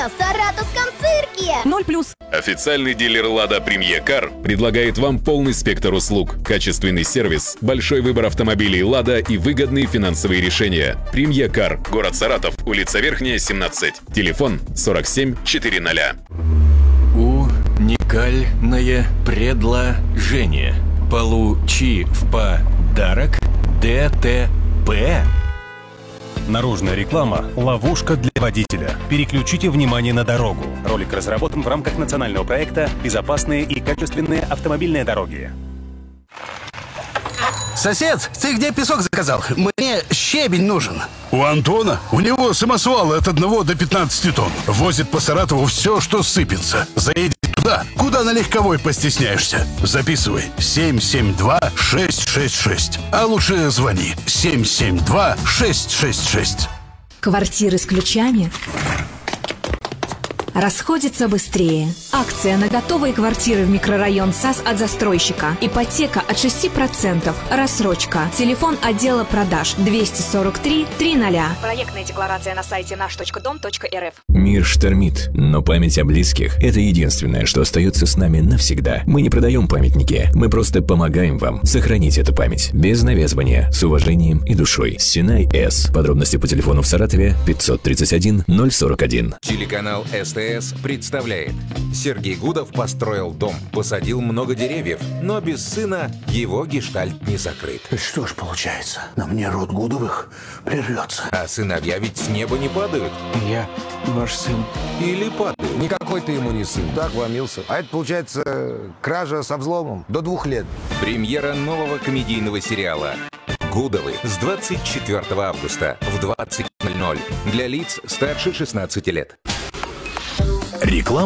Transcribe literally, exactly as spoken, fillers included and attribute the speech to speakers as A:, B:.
A: сегодня в саратовском цирке.
B: Ноль плюс.
C: Официальный дилер «Лада Премьер Кар» предлагает вам полный спектр услуг, качественный сервис, большой выбор автомобилей «Лада» и выгодные финансовые решения. Премьер Кар, город Саратов, улица Верхняя, семнадцать. Телефон сорок семь четыреста.
D: Уникальное предложение. Получи в подарок ДТП.
E: Наружная реклама – ловушка для водителя. Переключите внимание на дорогу. Ролик разработан в рамках национального проекта «Безопасные и качественные автомобильные дороги».
F: Сосед, ты где песок заказал? Мне щебень нужен.
G: У Антона? У него самосвалы от одного до пятнадцати тонн. Возит по Саратову все, что сыпется. Заедет туда, куда на легковой постесняешься. Записывай семь семь два шесть шесть шесть. А лучше звони семь семь два шесть шесть шесть.
H: Квартиры с ключами расходятся быстрее. Акция на готовые квартиры в микрорайон САС от застройщика. Ипотека от шести процентов. Рассрочка. Телефон отдела продаж двести сорок три триста.
B: Проектная декларация на сайте наш точка дом точка эр эф.
I: Мир штормит, но память о близких – это единственное, что остается с нами навсегда. Мы не продаем памятники, мы просто помогаем вам сохранить эту память. Без навязывания, с уважением и душой. Синай С. Подробности по телефону в Саратове пятьсот тридцать один ноль сорок один.
J: Телеканал СТС представляет. Сергей Гудов построил дом, посадил много деревьев, но без сына его гештальт не закрыт.
F: Что ж получается, на мне род Гудовых прервется.
J: А сыновья ведь с неба не падают.
F: Я ваш сын.
J: Или падают.
K: Никакой ты ему не сын. Так вломился. А это, получается, кража со взломом до двух лет.
J: Премьера нового комедийного сериала «Гудовы» с двадцать четвёртого августа в двадцать ноль ноль для лиц старше шестнадцати лет.
D: Реклама.